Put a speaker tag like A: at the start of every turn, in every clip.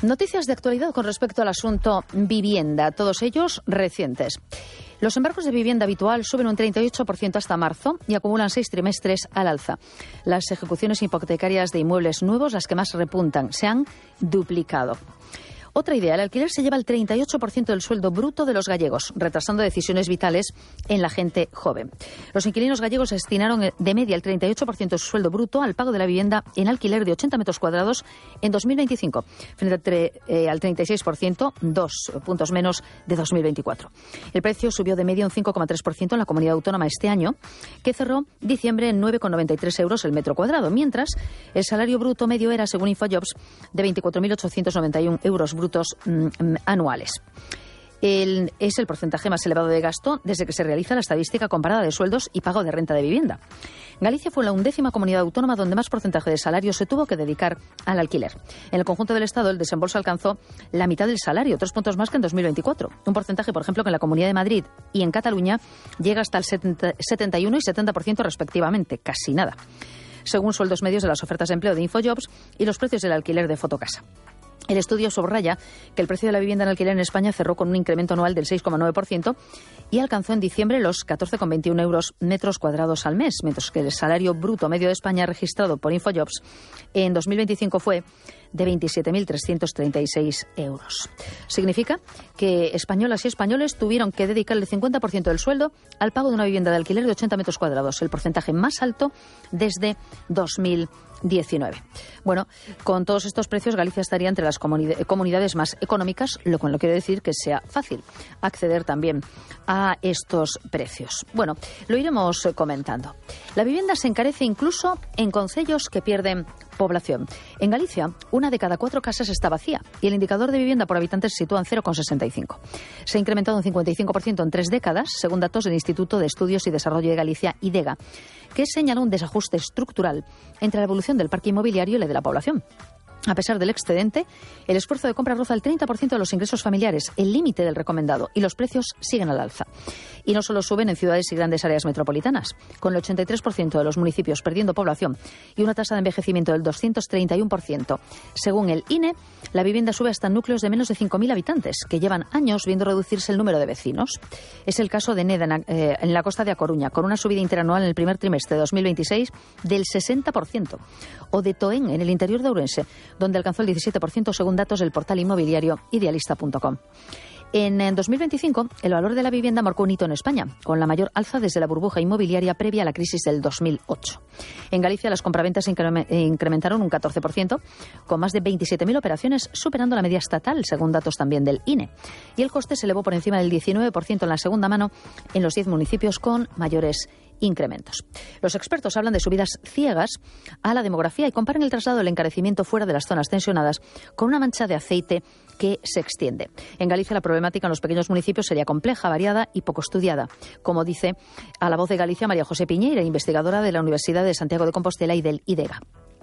A: Noticias de actualidad con respecto al asunto vivienda, todos ellos recientes. Los embargos de vivienda habitual suben un 38% hasta marzo y acumulan 6 trimestres al alza. Las ejecuciones hipotecarias de inmuebles nuevos, las que más repuntan, se han duplicado. Otra idea, el alquiler se lleva el 38% del sueldo bruto de los gallegos, retrasando decisiones vitales en la gente joven. Los inquilinos gallegos destinaron de media el 38% de su sueldo bruto al pago de la vivienda en alquiler de 80 metros cuadrados en 2025, frente al 36%, 2 puntos menos de 2024. El precio subió de media un 5,3% en la comunidad autónoma este año, que cerró diciembre en 9,93 euros el metro cuadrado, mientras el salario bruto medio era, según Infojobs, de 24.891 euros brutos anuales. Es el porcentaje más elevado de gasto desde que se realiza la estadística comparada de sueldos y pago de renta de vivienda. Galicia fue la 11ª comunidad autónoma donde más porcentaje de salario se tuvo que dedicar al alquiler. En el conjunto del Estado, el desembolso alcanzó la mitad del salario, 3 puntos más que en 2024. Un porcentaje, por ejemplo, que en la Comunidad de Madrid y en Cataluña llega hasta el 71 y 70% respectivamente, casi nada, según sueldos medios de las ofertas de empleo de Infojobs y los precios del alquiler de Fotocasa. El estudio subraya que el precio de la vivienda en alquiler en España cerró con un incremento anual del 6,9% y alcanzó en diciembre los 14,21 euros metros cuadrados al mes, mientras que el salario bruto medio de España registrado por Infojobs en 2025 fue de 27.336 euros. Significa que españolas y españoles tuvieron que dedicar el 50% del sueldo al pago de una vivienda de alquiler de 80 metros cuadrados, el porcentaje más alto desde 2019. Bueno, con todos estos precios, Galicia estaría entre las comunidades más económicas, lo cual no quiere decir que sea fácil acceder también a estos precios. Bueno, lo iremos comentando. La vivienda se encarece incluso en concellos que pierden población. En Galicia, 1 de cada 4 casas está vacía y el indicador de vivienda por habitante se sitúa en 0,65. Se ha incrementado un 55% en 3 décadas, según datos del Instituto de Estudios y Desarrollo de Galicia, IDEGA, que señala un desajuste estructural entre la evolución del parque inmobiliario y la de la población. A pesar del excedente, el esfuerzo de compra roza el 30% de los ingresos familiares, el límite del recomendado, y los precios siguen al alza. Y no solo suben en ciudades y grandes áreas metropolitanas, con el 83% de los municipios perdiendo población y una tasa de envejecimiento del 231%. Según el INE, la vivienda sube hasta núcleos de menos de 5.000 habitantes, que llevan años viendo reducirse el número de vecinos. Es el caso de Neda, en la costa de A Coruña, con una subida interanual en el primer trimestre de 2026 del 60%, o de Toén, en el interior de Ourense, donde alcanzó el 17% según datos del portal inmobiliario idealista.com. En 2025, el valor de la vivienda marcó un hito en España, con la mayor alza desde la burbuja inmobiliaria previa a la crisis del 2008. En Galicia, las compraventas incrementaron un 14%, con más de 27.000 operaciones, superando la media estatal, según datos también del INE. Y el coste se elevó por encima del 19% en la segunda mano en los 10 municipios con mayores incrementos. Los expertos hablan de subidas ciegas a la demografía y comparan el traslado del encarecimiento fuera de las zonas tensionadas con una mancha de aceite que se extiende. En Galicia la problemática en los pequeños municipios sería compleja, variada y poco estudiada, como dice a La Voz de Galicia María José Piñeira, investigadora de la Universidad de Santiago de Compostela y del IDEGA.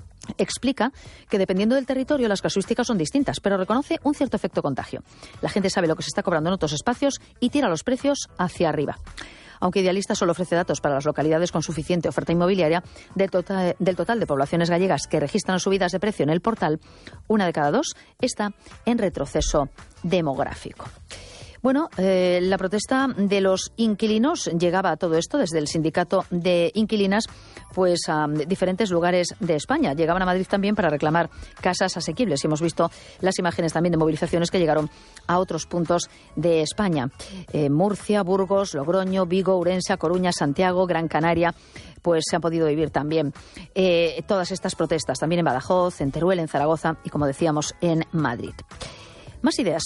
A: Explica que dependiendo del territorio las casuísticas son distintas, pero reconoce un cierto efecto contagio. La gente sabe lo que se está cobrando en otros espacios y tira los precios hacia arriba. Aunque Idealista solo ofrece datos para las localidades con suficiente oferta inmobiliaria, del total de poblaciones gallegas que registran subidas de precio en el portal, 1 de cada 2 está en retroceso demográfico. Bueno, la protesta de los inquilinos llegaba a todo esto desde el sindicato de inquilinas, pues a diferentes lugares de España. Llegaban a Madrid también para reclamar casas asequibles y hemos visto las imágenes también de movilizaciones que llegaron a otros puntos de España. Murcia, Burgos, Logroño, Vigo, Ourense, Coruña, Santiago, Gran Canaria, pues se han podido vivir también todas estas protestas, también en Badajoz, en Teruel, en Zaragoza y, como decíamos, en Madrid. Más ideas.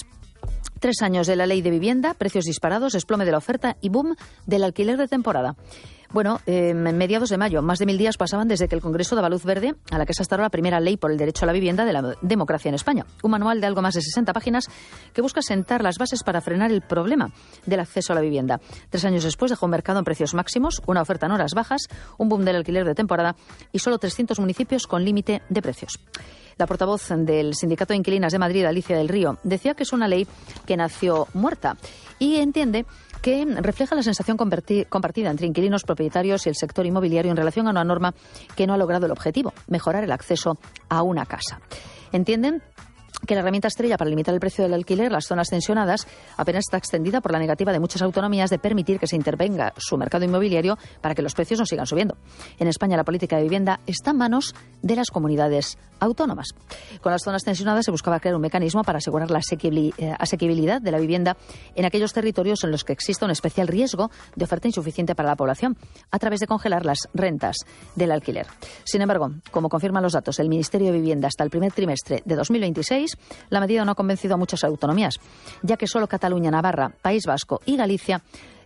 A: 3 años de la ley de vivienda, precios disparados, desplome de la oferta y boom del alquiler de temporada. Bueno, en mediados de mayo, más de 1.000 días pasaban desde que el Congreso daba luz verde a la que se instauró la primera ley por el derecho a la vivienda de la democracia en España. Un manual de algo más de 60 páginas que busca sentar las bases para frenar el problema del acceso a la vivienda. 3 años después dejó un mercado en precios máximos, una oferta en horas bajas, un boom del alquiler de temporada y solo 300 municipios con límite de precios. La portavoz del Sindicato de Inquilinas de Madrid, Alicia del Río, decía que es una ley que nació muerta y entiende que refleja la sensación compartida entre inquilinos, propietarios y el sector inmobiliario en relación a una norma que no ha logrado el objetivo, mejorar el acceso a una casa. Entienden que la herramienta estrella para limitar el precio del alquiler, las zonas tensionadas, apenas está extendida por la negativa de muchas autonomías de permitir que se intervenga su mercado inmobiliario para que los precios no sigan subiendo. En España la política de vivienda está en manos de las comunidades autónomas. Con las zonas tensionadas se buscaba crear un mecanismo para asegurar la asequibilidad de la vivienda en aquellos territorios en los que exista un especial riesgo de oferta insuficiente para la población, a través de congelar las rentas del alquiler. Sin embargo, como confirman los datos del Ministerio de Vivienda hasta el primer trimestre de 2026, la medida no ha convencido a muchas autonomías, ya que solo Cataluña, Navarra, País Vasco y Galicia,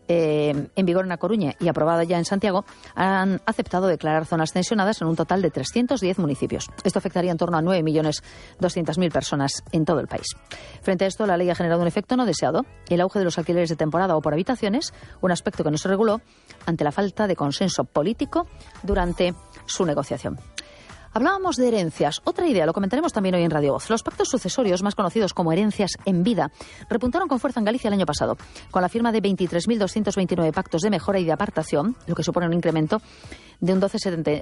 A: en vigor en A Coruña y aprobada ya en Santiago, han aceptado declarar zonas tensionadas en un total de 310 municipios. Esto afectaría en torno a 9.200.000 personas en todo el país. Frente a esto, la ley ha generado un efecto no deseado: el auge de los alquileres de temporada o por habitaciones, un aspecto que no se reguló ante la falta de consenso político durante su negociación. Hablábamos de herencias. Otra idea, lo comentaremos también hoy en Radio Voz. Los pactos sucesorios, más conocidos como herencias en vida, repuntaron con fuerza en Galicia el año pasado, con la firma de 23.229 pactos de mejora y de apartación, lo que supone un incremento de un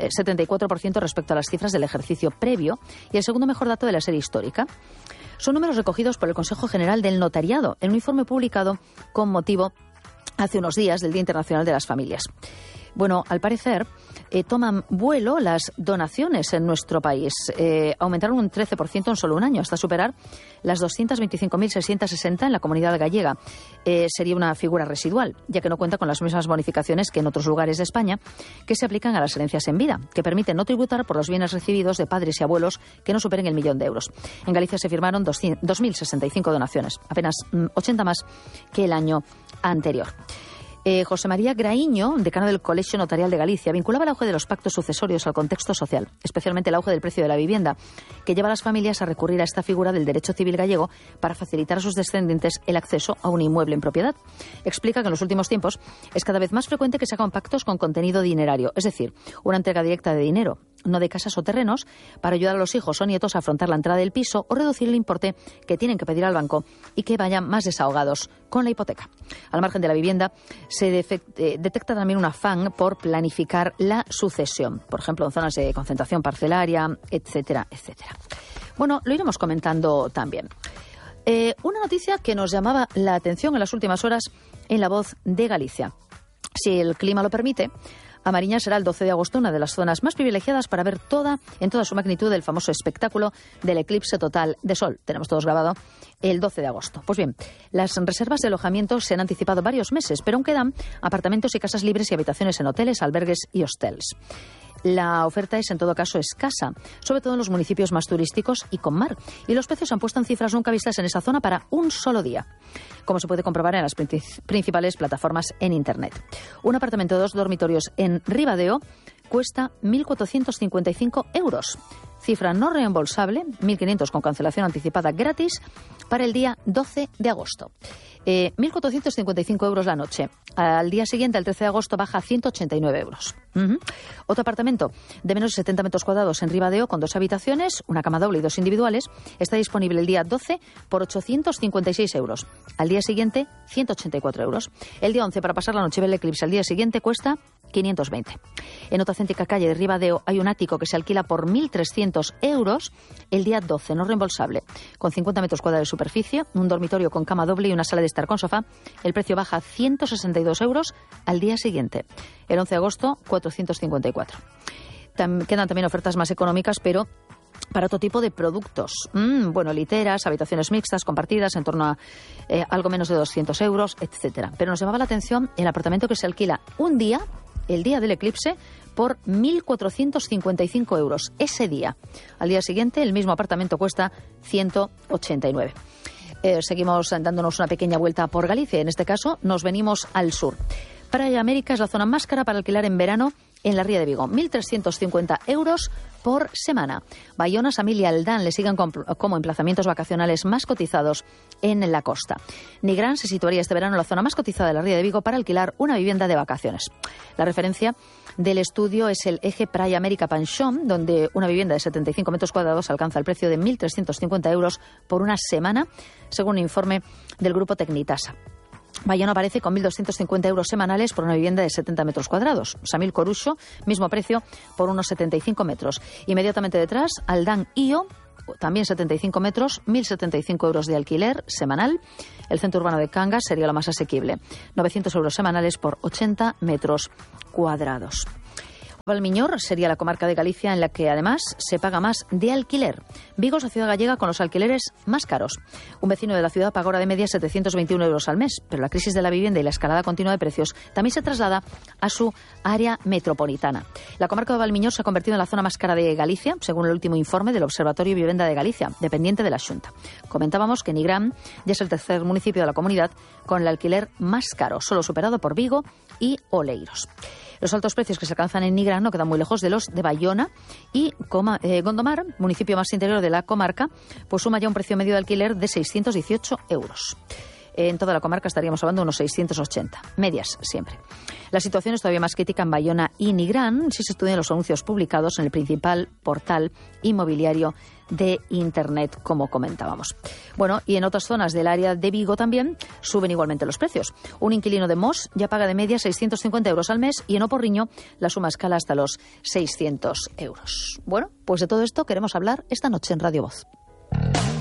A: 12,74% respecto a las cifras del ejercicio previo y el segundo mejor dato de la serie histórica. Son números recogidos por el Consejo General del Notariado en un informe publicado con motivo hace unos días del Día Internacional de las Familias. Bueno, al parecer toman vuelo las donaciones en nuestro país. Aumentaron un 13% en solo un año, hasta superar las 225.660 en la comunidad gallega. Sería una figura residual, ya que no cuenta con las mismas bonificaciones que en otros lugares de España, que se aplican a las herencias en vida, que permiten no tributar por los bienes recibidos de padres y abuelos que no superen el 1.000.000 de euros. En Galicia se firmaron 2.065 donaciones, apenas 80 más que el año anterior. José María Graíño, decano del Colegio Notarial de Galicia, vinculaba el auge de los pactos sucesorios al contexto social, especialmente el auge del precio de la vivienda, que lleva a las familias a recurrir a esta figura del derecho civil gallego para facilitar a sus descendientes el acceso a un inmueble en propiedad. Explica que en los últimos tiempos es cada vez más frecuente que se hagan pactos con contenido dinerario, es decir, una entrega directa de dinero, no de casas o terrenos, para ayudar a los hijos o nietos a afrontar la entrada del piso o reducir el importe que tienen que pedir al banco y que vayan más desahogados con la hipoteca. Al margen de la vivienda, se detecta también un afán por planificar la sucesión, por ejemplo, en zonas de concentración parcelaria, etcétera, etcétera. Bueno, lo iremos comentando también. Una noticia que nos llamaba la atención en las últimas horas en La Voz de Galicia. Si el clima lo permite, A Mariña será el 12 de agosto una de las zonas más privilegiadas para ver en toda su magnitud el famoso espectáculo del eclipse total de sol. Tenemos todos grabado el 12 de agosto. Pues bien, las reservas de alojamiento se han anticipado varios meses, pero aún quedan apartamentos y casas libres y habitaciones en hoteles, albergues y hostels. La oferta es en todo caso escasa, sobre todo en los municipios más turísticos y con mar. Y los precios han puesto en cifras nunca vistas en esa zona para un solo día, como se puede comprobar en las principales plataformas en Internet. Un apartamento de 2 dormitorios en Ribadeo cuesta 1.455 euros. Cifra no reembolsable, 1.500 con cancelación anticipada gratis para el día 12 de agosto. 1.455 euros la noche. Al día siguiente, el 13 de agosto, baja a 189 euros. Otro apartamento de menos de 70 metros cuadrados en Ribadeo, con 2 habitaciones, una cama doble y 2 individuales, está disponible el día 12 por 856 euros. Al día siguiente, 184 euros. El día 11, para pasar la noche del eclipse, al día siguiente cuesta 520. En otra céntrica calle de Ribadeo hay un ático que se alquila por 1.300 euros el día 12, no reembolsable, con 50 metros cuadrados de superficie, un dormitorio con cama doble y una sala de estar con sofá. El precio baja a 162 euros al día siguiente. El 11 de agosto, 454. Quedan también ofertas más económicas, pero para otro tipo de productos. Bueno, literas, habitaciones mixtas, compartidas, en torno a algo menos de 200 euros, etcétera. Pero nos llamaba la atención el apartamento que se alquila un día, el día del eclipse, por 1.455 euros ese día. Al día siguiente, el mismo apartamento cuesta 189. Seguimos dándonos una pequeña vuelta por Galicia. En este caso, nos venimos al sur. Praia América es la zona más cara para alquilar en verano en la Ría de Vigo. 1.350 euros por semana. Bayona, Samil y Aldán le siguen como emplazamientos vacacionales más cotizados en la costa. Nigrán se situaría este verano en la zona más cotizada de la Ría de Vigo para alquilar una vivienda de vacaciones. La referencia del estudio es el eje Praia América Pension, donde una vivienda de 75 metros cuadrados alcanza el precio de 1.350 euros por una semana, según un informe del grupo Tecnitasa. Bayona aparece con 1.250 euros semanales por una vivienda de 70 metros cuadrados. Samil Coruxo, mismo precio por unos 75 metros. Inmediatamente detrás, Aldán Io, también 75 metros, 1.075 euros de alquiler semanal. El centro urbano de Cangas sería lo más asequible, 900 euros semanales por 80 metros cuadrados. Valmiñor sería la comarca de Galicia en la que además se paga más de alquiler. Vigo es la ciudad gallega con los alquileres más caros. Un vecino de la ciudad paga ahora de media 721 euros al mes, pero la crisis de la vivienda y la escalada continua de precios también se traslada a su área metropolitana. La comarca de Valmiñor se ha convertido en la zona más cara de Galicia, según el último informe del Observatorio Vivienda de Galicia, dependiente de la Xunta. Comentábamos que Nigrán ya es el tercer municipio de la comunidad con el alquiler más caro, solo superado por Vigo y Oleiros. Los altos precios que se alcanzan en Nigrán no quedan muy lejos de los de Bayona y Gondomar, municipio más interior de la comarca, pues suma ya un precio medio de alquiler de 618 euros. En toda la comarca estaríamos hablando de unos 680, medias siempre. La situación es todavía más crítica en Bayona y Nigrán si se estudian los anuncios publicados en el principal portal inmobiliario de Internet, como comentábamos. Bueno, y en otras zonas del área de Vigo también suben igualmente los precios. Un inquilino de Mos ya paga de media 650 euros al mes y en Oporriño la suma escala hasta los 600 euros. Bueno, pues de todo esto queremos hablar esta noche en Radio Voz.